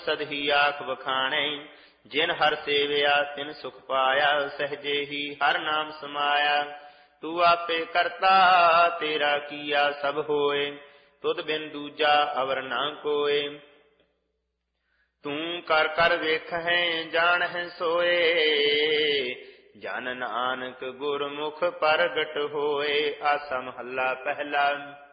ਸਦਹੀ ਆਖ ਵਖਾਣੈ। ਜਿਨ ਹਰ ਸੇਵਿਆ ਤਿਨ ਸੁਖ ਪਾਇਆ, ਸਹਜੇ ਹੀ ਹਰ ਨਾਮ ਸਮਾਇਆ। ਤੂੰ ਆਪੇ ਕਰਤਾ ਤੇਰਾ ਕੀਆ ਸਭ ਹੋਏ, ਤੁਧ ਬਿਨ ਦੂਜਾ ਅਵਰ ਨਾ ਕੋਇ। ਤੂੰ ਕਰ ਕਰ ਵੇਖਹਿ ਜਾਣਹਿ ਸੋਏ, ਜਨ ਨਾਨਕ ਗੁਰਮੁਖ ਪ੍ਰਗਟ ਹੋਏ। ਆਸਾ ਮਹੱਲਾ ਪਹਿਲਾ।